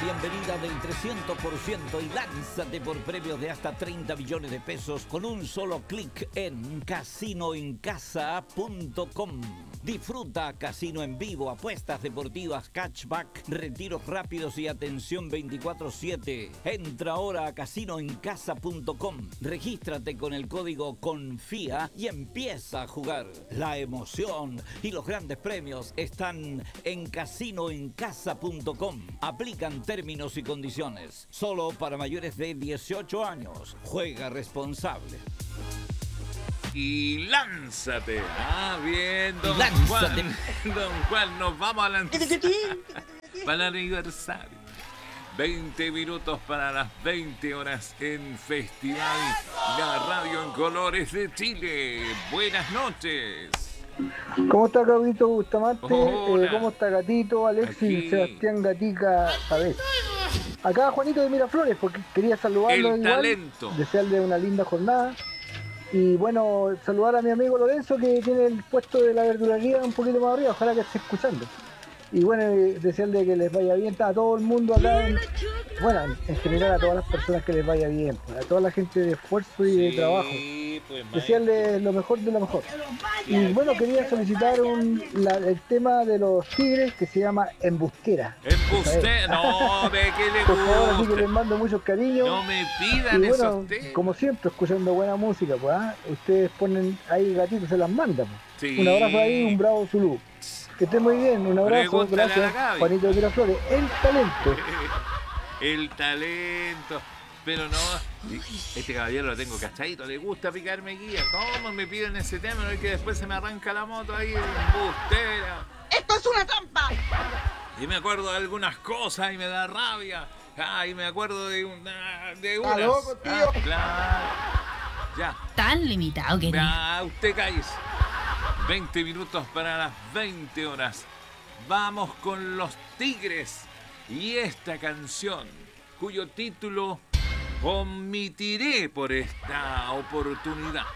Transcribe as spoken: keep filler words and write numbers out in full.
bienvenida del trescientos por ciento y lánzate por premios de hasta treinta millones de pesos con un solo clic en casino en casa punto com. Disfruta casino en vivo, apuestas deportivas, cashback, retiros rápidos y atención veinticuatro siete. Entra ahora a casino en casa punto com, regístrate con el código CONFÍA y empieza a jugar. La emoción y los grandes premios están en casino en casa punto com. Aplican términos y condiciones. Solo para mayores de dieciocho años. Juega responsable. Y lánzate. Ah, bien, don Lánzate. Juan. Don Juan, nos vamos a lanzar para el aniversario. veinte minutos para las veinte horas en Festival La Radio en Colores de Chile. Buenas noches. ¿Cómo está Claudito Bustamante? Hola. Eh, ¿Cómo está Gatito, Alexis, Aquí. Sebastián Gatica? A ver. Acá Juanito de Miraflores, porque quería saludarlo El igual, talento. desearle una linda jornada. Y bueno, saludar a mi amigo Lorenzo, que tiene el puesto de la verdulería un poquito más arriba, ojalá que esté escuchando. Y bueno, eh, desearle que les vaya bien a todo el mundo acá, en, bueno, en general a todas las personas que les vaya bien, a toda la gente de esfuerzo y de Sí, trabajo. pues, maestro. Desearle lo mejor de lo mejor. Y bueno, quería solicitar un, la- el tema de los tigres que se llama Embustera. Embuste, no, ve que le Por favor, así que les gusta. mando muchos cariños. No me Y pidan bueno, esos temas. como siempre, escuchando buena música, pues, ¿ah? Ustedes ponen ahí Gatito, se las manda, pues. Sí. Un abrazo ahí, un bravo Zulú. Que esté muy bien, un abrazo, Pregúntale a la gracias. Gaby. Juanito de Miraflores, el talento. El talento. Pero no, este caballero lo tengo cachadito, le gusta picarme guía. ¿Cómo me piden ese tema? No es que después se me arranca la moto ahí, embustera. ¡Esto es una trampa! Y me acuerdo de algunas cosas y me da rabia. Ay, me acuerdo de una. De unas. ¡Está loco, tío! Ah, claro. Ya. Tan limitado que Ya, usted cállese. veinte minutos para las veinte horas. Vamos con los Tigres y esta canción, cuyo título omitiré por esta oportunidad.